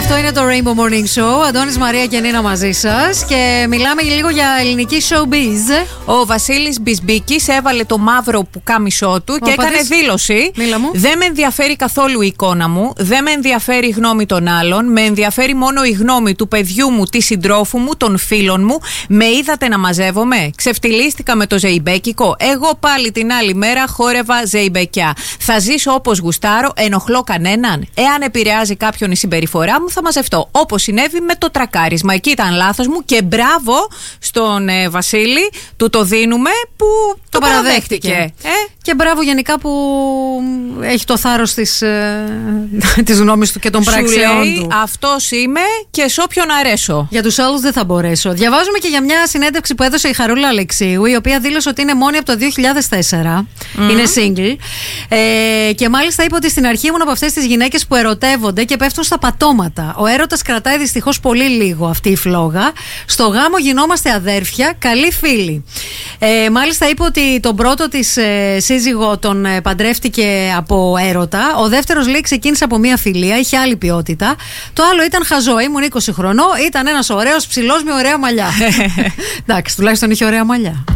Αυτό είναι το Rainbow Morning Show. Αντώνης, Μαρία και Νίνα μαζί σας. Και μιλάμε λίγο για ελληνική showbiz. Ο Βασίλης Μπισμπίκης έβαλε το μαύρο πουκάμισό του και έκανε δήλωση. Δεν με ενδιαφέρει καθόλου η εικόνα μου. Δεν με ενδιαφέρει η γνώμη των άλλων. Με ενδιαφέρει μόνο η γνώμη του παιδιού μου, τη συντρόφου μου, των φίλων μου. Με είδατε να μαζεύομαι. Ξεφτυλίστηκα με το ζεϊμπέκικο. Εγώ πάλι την άλλη μέρα χόρευα ζεϊμπεκιά. Θα ζήσω όπως γουστάρω. Ενοχλώ κανέναν. Εάν επηρεάζει κάποιον η συμπεριφορά μου, θα μαζευτώ. Όπως συνέβη με το τρακάρισμα. Εκεί ήταν λάθος μου και μπράβο στον Βασίλη. Του το δίνουμε που το παραδέχτηκε. Και μπράβο γενικά που έχει το θάρρος της γνώμης του και των πράξεών του. Αυτός είμαι και σε όποιον αρέσω. Για τους άλλους δεν θα μπορέσω. Διαβάζουμε και για μια συνέντευξη που έδωσε η Χαρούλα Αλεξίου, η οποία δήλωσε ότι είναι μόνη από το 2004. Είναι single. Και μάλιστα είπε ότι στην αρχή ήμουν από αυτές τις γυναίκες που ερωτεύονται και πέφτουν στα πατώματα. Ο έρωτας κρατάει δυστυχώς πολύ λίγο, αυτή η φλόγα. Στο γάμο γινόμαστε αδέρφια, καλοί φίλοι. Μάλιστα είπε ότι τον πρώτο της σύζυγο τον παντρεύτηκε από έρωτα. Ο δεύτερος, λέει, ξεκίνησε από μια φιλία, είχε άλλη ποιότητα. Το άλλο ήταν χαζό, ήμουν 20 χρονών, ήταν ένας ωραίος ψηλός με ωραία μαλλιά. Εντάξει, τουλάχιστον είχε ωραία μαλλιά.